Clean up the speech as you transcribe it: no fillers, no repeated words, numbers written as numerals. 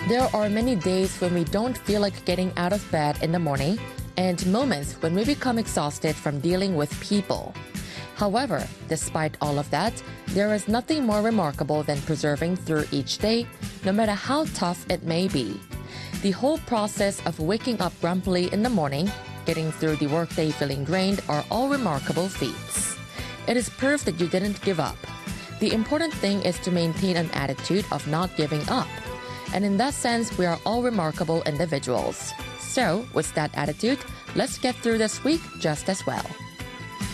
There are many days when we don't feel like getting out of bed in the morning and moments when we become exhausted from dealing with people. However, despite all of that, there is nothing more remarkable than persevering through each day, no matter how tough it may be. The whole process of waking up grumpily in the morning, getting through the workday feeling drained are all remarkable feats. It is proof that you didn't give up. The important thing is to maintain an attitude of not giving up. And in that sense, we are all remarkable individuals. So, with that attitude, let's get through this week just as well.